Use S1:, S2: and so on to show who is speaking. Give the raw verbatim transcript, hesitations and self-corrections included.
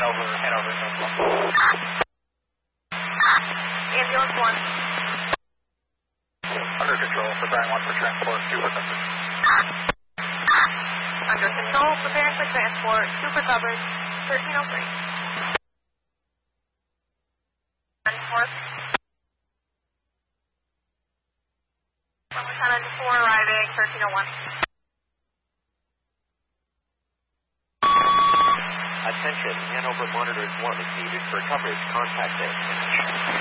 S1: Hanover, Hanover, Hanover.
S2: Ambulance one.
S1: Under control, preparing one for transport, two recovered.
S2: Under control, preparing for transport, two recovered, thirteen oh three. Four. Lieutenant four arriving, thirteen oh one.
S3: Attention, Hanover monitors one is needed for coverage. Contact destination.